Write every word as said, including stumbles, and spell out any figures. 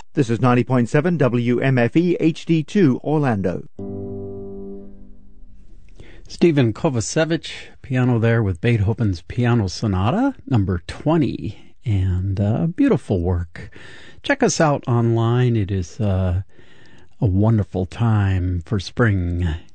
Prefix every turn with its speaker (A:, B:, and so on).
A: This is ninety point seven W M F E H D two Orlando.
B: Stephen Kovacevic, piano there with Beethoven's Piano Sonata, number twenty, and uh, beautiful work. Check us out online. It is uh, a wonderful time for spring